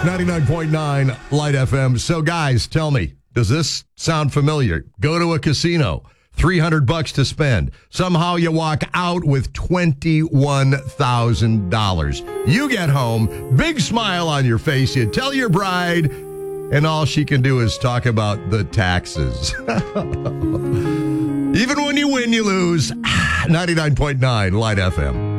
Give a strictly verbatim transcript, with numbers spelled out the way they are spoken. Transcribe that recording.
ninety-nine point nine Light F M. So, guys, tell me, does this sound familiar? Go to a casino, three hundred bucks to spend. Somehow you walk out with twenty-one thousand dollars. You get home, big smile on your face. You tell your bride, and all she can do is talk about the taxes. Even when you win, you lose. ninety-nine point nine Light F M.